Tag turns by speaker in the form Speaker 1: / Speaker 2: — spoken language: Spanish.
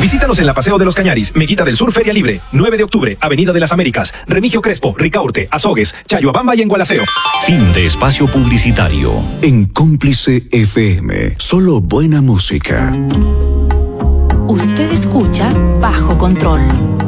Speaker 1: Visítanos en la Paseo de los Cañaris, Meguita del Sur Feria Libre, 9 de octubre, Avenida de las Américas, Remigio Crespo, Ricaurte, Azogues, Chayoabamba y en Gualaceo.
Speaker 2: Fin de espacio publicitario.
Speaker 3: En Cómplice FM, solo buena música.
Speaker 4: Usted escucha Bajo Control.